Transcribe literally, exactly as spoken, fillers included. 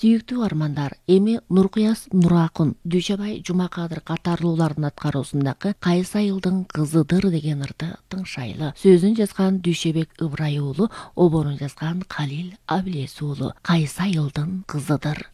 Сүйүктүү армандар, эми Нуркуяс Нуракун, Дүйшөбай Жумакадыр катарлуулардын аткаруусундагы Кайсы айылдын кызыдыр деген ырды тыңшайлы. Сөзүн жазган Дүйшөбек Ыбырай уулу, оборун жазган Калил Абилес уулу. Кайсы айылдын кызыдыр.